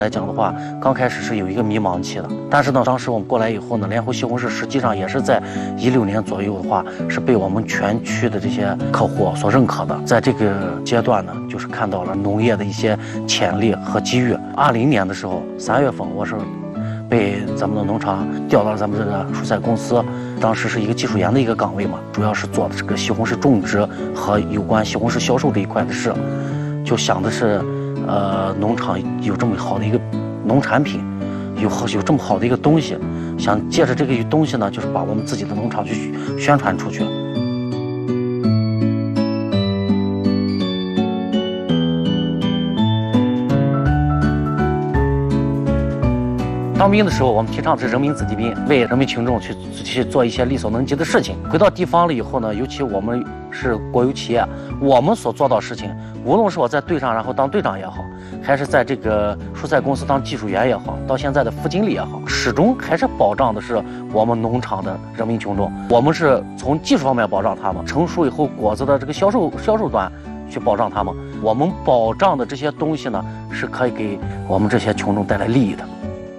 来讲的话，刚开始是有一个迷茫期的，但是呢，当时我们过来以后呢，莲湖西红柿实际上也是在16年左右的话，是被我们全区的这些客户所认可的。在这个阶段呢，就是看到了农业的一些潜力和机遇。20年的时候，3月份我是被咱们的农场调到了咱们这个蔬菜公司，当时是一个技术员的一个岗位嘛，主要是做的这个西红柿种植和有关西红柿销售这一块的事，就想的是。农场有这么好的一个农产品，有这么好的一个东西，想借着这个东西呢，就是把我们自己的农场去宣传出去。当兵的时候，我们提倡的是人民子弟兵，为人民群众去做一些力所能及的事情。回到地方了以后呢，尤其我们是国有企业，我们所做到的事情，无论是我在队上然后当队长也好，还是在这个蔬菜公司当技术员也好，到现在的副经理也好，始终还是保障的是我们农场的人民群众。我们是从技术方面保障他们，成熟以后果子的这个销售端去保障他们。我们保障的这些东西呢，是可以给我们这些群众带来利益的。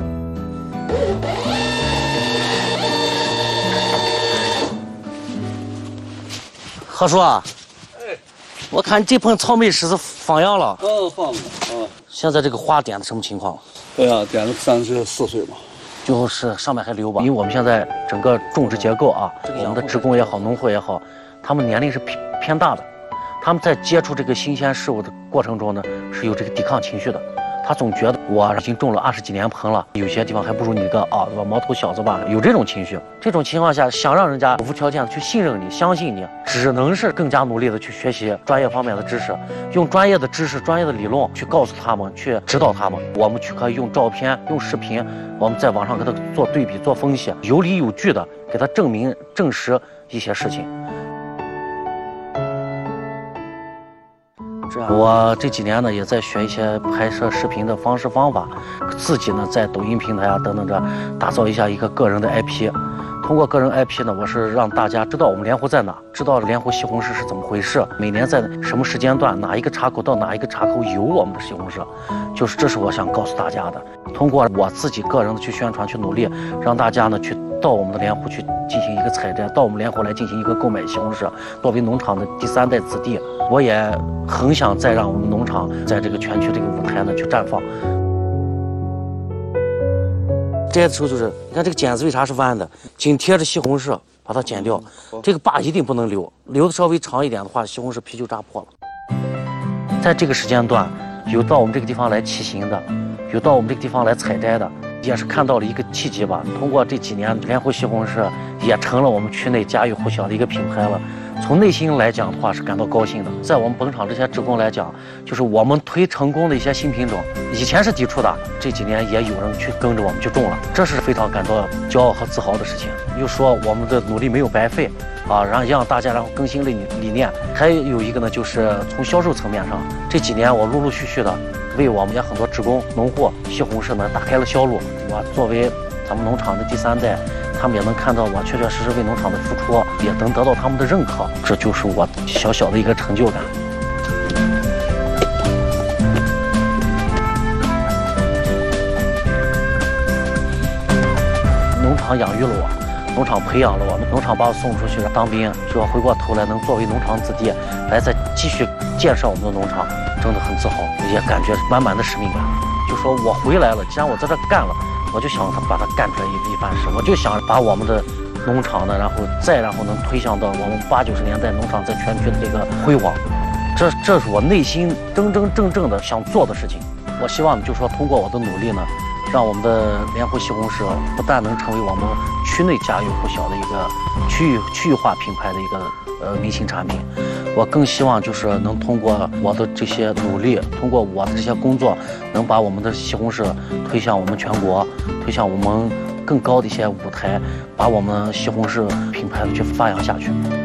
何叔啊，我看这盆草莓是放秧了。 放了。 现在这个花点的什么情况？ 对呀，点了34岁嘛。 就是上面还留吧，因为我们现在整个种植结构啊，我们的职工也好，农户也好，他们年龄是偏大的，他们在接触这个新鲜事物的过程中呢，是有这个抵抗情绪的。他总觉得我已经种了20几年盆了，有些地方还不如你个毛头小子吧，有这种情绪。这种情况下，想让人家无条件的去信任你、相信你，只能是更加努力的去学习专业方面的知识，用专业的知识、专业的理论去告诉他们，去指导他们。我们可以用照片、用视频，我们在网上给他做对比、做分析，有理有据的给他证实一些事情。我这几年呢，也在学一些拍摄视频的方式方法，自己呢在抖音平台啊等等着打造一下一个个人的 IP。通过个人 IP 呢，我是让大家知道我们莲湖在哪，知道莲湖西红柿是怎么回事，每年在什么时间段，哪一个岔口到哪一个岔口有我们的西红柿，这是我想告诉大家的。通过我自己个人的去宣传、去努力，让大家呢去到我们的莲湖去进行一个采摘，到我们莲湖来进行一个购买西红柿。作为农场的第3代子弟，我也很想再让我们农场在这个全区这个舞台呢去绽放。摘的时候就是，你看这个剪子为啥是弯的？紧贴着西红柿，把它剪掉。这个把一定不能留，留的稍微长一点的话，西红柿皮就扎破了。在这个时间段，有到我们这个地方来骑行的，有到我们这个地方来采摘的，也是看到了一个契机吧。通过这几年，莲湖西红柿也成了我们区内家喻户晓的一个品牌了。从内心来讲的话，是感到高兴的。在我们本场这些职工来讲，就是我们推成功的一些新品种，以前是抵触的，这几年也有人去跟着我们去种了，这是非常感到骄傲和自豪的事情。又说我们的努力没有白费啊，让大家更新理念。还有一个呢，就是从销售层面上，这几年我陆陆续续的为我们也很多职工、农户西红柿呢打开了销路。我作为咱们农场的第3代。他们也能看到我确确实实为农场的付出，也能得到他们的认可，这就是我小小的一个成就感。农场养育了我，农场培养了我们，农场把我送出去当兵，说回过头来能作为农场子弟来再继续建设我们的农场，真的很自豪，也感觉满满的使命感。就说我回来了，既然我在这干了。我就想把它干出来一番事，我就想把我们的农场呢，然后能推向到我们80、90年代农场在全区的这个辉煌，这是我内心真正的想做的事情。我希望就说通过我的努力呢，让我们的莲湖西红柿不但能成为我们区内家喻户晓的一个区域化品牌的一个明星产品，我更希望就是能通过我的这些努力，通过我的这些工作，能把我们的西红柿推向我们全国，推向我们更高的一些舞台，把我们西红柿品牌去发扬下去。